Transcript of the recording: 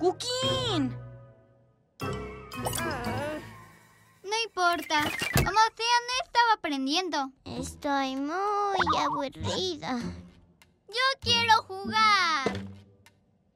¡Cooking! No importa. Como sea, no estaba aprendiendo. Estoy muy aburrida. Yo quiero jugar.